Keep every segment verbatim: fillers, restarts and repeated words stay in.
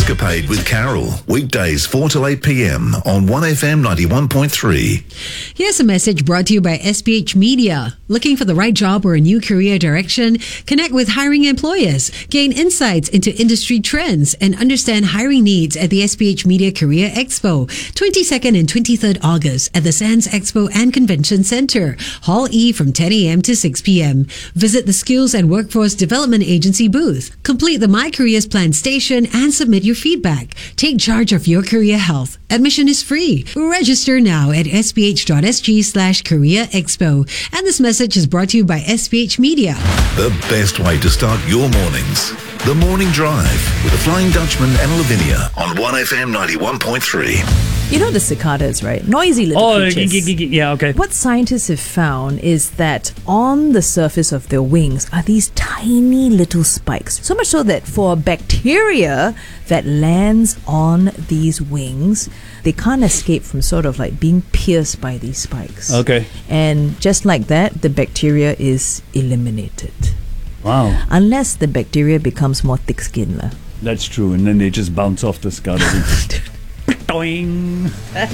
Escapade with Carol, weekdays four till eight p.m. on one F M ninety-one point three. Here's a message brought to you by S P H Media. Looking for the right job or a new career direction? Connect with hiring employers, gain insights into industry trends, and understand hiring needs at the S P H Media Career Expo, twenty-second and twenty-third August at the Sands Expo and Convention Center, Hall E from ten a.m. to six p.m. Visit the Skills and Workforce Development Agency booth. Complete the My Careers Plan station and submit your feedback. Take charge of your career health. Admission is free. Register now at sph.sg slash career expo. And this message is brought to you by S P H Media. The best way to start your mornings. The Morning Drive with the Flying Dutchman and Lavinia on one F M ninety-one point three. You know the cicadas, right? Noisy little Oh, creatures. g- g- g- yeah, okay. What scientists have found is that on the surface of their wings are these tiny little spikes. So much so that for bacteria that lands on these wings, they can't escape from sort of like being pierced by these spikes. Okay. And just like that, the bacteria is eliminated. Wow. Unless the bacteria becomes more thick-skinned. lah. That's true. And then they just bounce off the scuttle. Doing.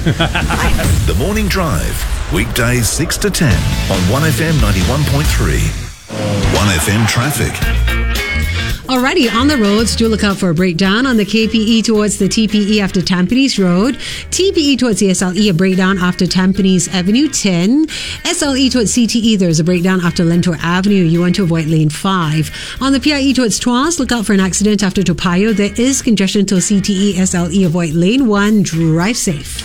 The Morning Drive, weekdays six to ten on one F M ninety-one point three. one F M traffic. Alrighty, on the roads, do look out for a breakdown on the K P E towards the T P E after Tampines Road. T P E towards the S L E, a breakdown after Tampines Avenue ten. S L E towards C T E, there's a breakdown after Lentor Avenue. You want to avoid lane five. On the P I E towards Tuas, look out for an accident after Topayo. There is congestion till C T E, S L E. Avoid lane one. Drive safe.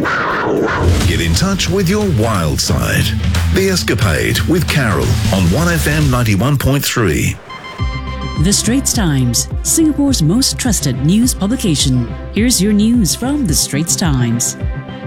Get in touch with your wild side. The Escapade with Carol on one F M ninety-one point three. The Straits Times, Singapore's most trusted news publication. Here's your news from The Straits Times.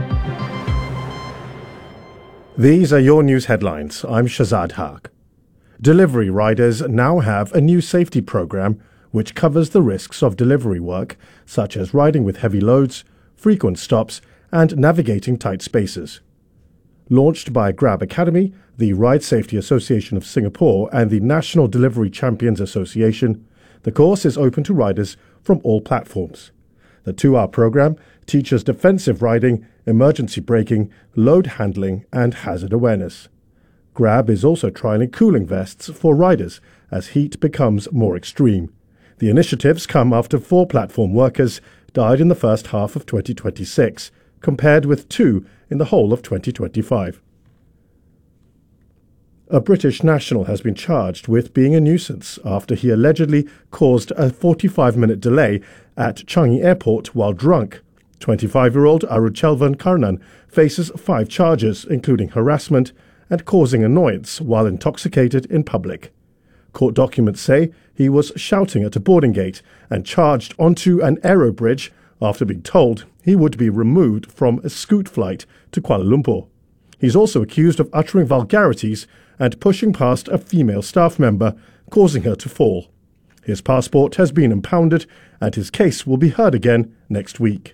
These are your news headlines. I'm Shazad Haq. Delivery riders now have a new safety program which covers the risks of delivery work, such as riding with heavy loads, frequent stops, and navigating tight spaces. Launched by Grab Academy, the Ride Safety Association of Singapore, and the National Delivery Champions Association, the course is open to riders from all platforms. The two-hour program teaches defensive riding, emergency braking, load handling, and hazard awareness. Grab is also trialling cooling vests for riders as heat becomes more extreme. The initiatives come after four platform workers died in the first half of twenty twenty-six, compared with two in the whole of twenty twenty-five. A British national has been charged with being a nuisance after he allegedly caused a forty-five minute delay at Changi Airport while drunk. twenty-five-year-old Aruchelvan Karnan faces five charges, including harassment and causing annoyance while intoxicated in public. Court documents say he was shouting at a boarding gate and charged onto an aero bridge after being told he would be removed from a scoot flight to Kuala Lumpur. He's also accused of uttering vulgarities and pushing past a female staff member, causing her to fall. His passport has been impounded and his case will be heard again next week.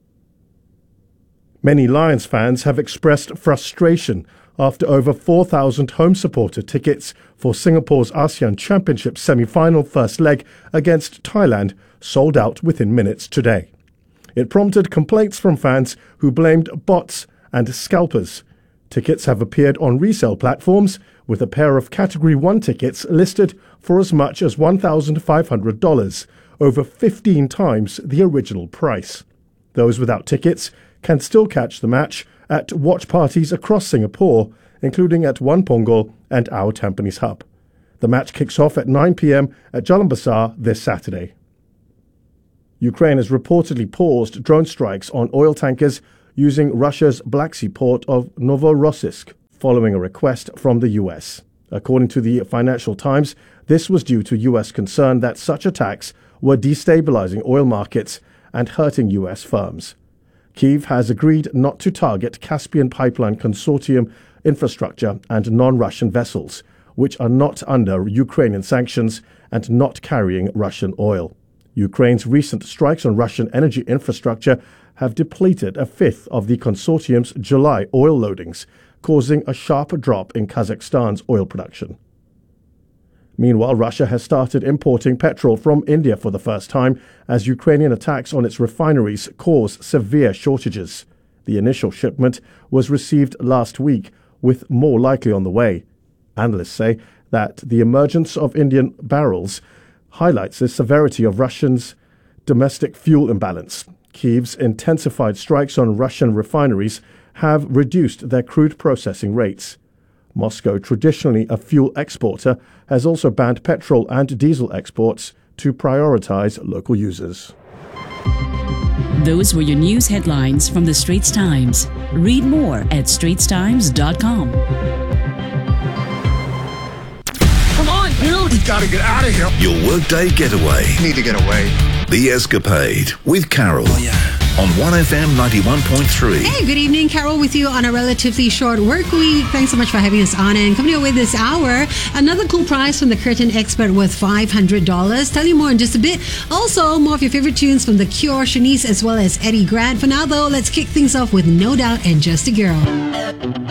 Many Lions fans have expressed frustration after over four thousand home supporter tickets for Singapore's ASEAN Championship semi-final first leg against Thailand sold out within minutes today. It prompted complaints from fans who blamed bots and scalpers. Tickets have appeared on resale platforms, with a pair of Category one tickets listed for as much as one thousand five hundred dollars, over fifteen times the original price. Those without tickets can still catch the match at watch parties across Singapore, including at One Punggol and our Tampines Hub. The match kicks off at nine p.m. at Jalan Besar this Saturday. Ukraine has reportedly paused drone strikes on oil tankers using Russia's Black Sea port of Novorossiysk, following a request from the U S. According to the Financial Times, this was due to U S concern that such attacks were destabilizing oil markets and hurting U S firms. Kyiv has agreed not to target Caspian Pipeline Consortium infrastructure and non-Russian vessels, which are not under Ukrainian sanctions and not carrying Russian oil. Ukraine's recent strikes on Russian energy infrastructure have depleted a fifth of the consortium's July oil loadings, causing a sharp drop in Kazakhstan's oil production. Meanwhile, Russia has started importing petrol from India for the first time as Ukrainian attacks on its refineries cause severe shortages. The initial shipment was received last week, with more likely on the way. Analysts say that the emergence of Indian barrels highlights the severity of Russia's domestic fuel imbalance. Kyiv's intensified strikes on Russian refineries have reduced their crude processing rates. Moscow, traditionally a fuel exporter, has also banned petrol and diesel exports to prioritize local users. Those were your news headlines from the Straits Times. Read more at straits times dot com. Come on, dude! We gotta get out of here. Your workday getaway. Need to get away. The Escapade with Carol. Oh, yeah. On one F M ninety-one point three. Hey, good evening. Carol with you on a relatively short work week. Thanks so much for having us on. And coming your way this hour, another cool prize from the Curtain Expert worth five hundred dollars. Tell you more in just a bit. Also, more of your favorite tunes from The Cure, Shanice, as well as Eddie Grant. For now, though, let's kick things off with No Doubt and Just a Girl.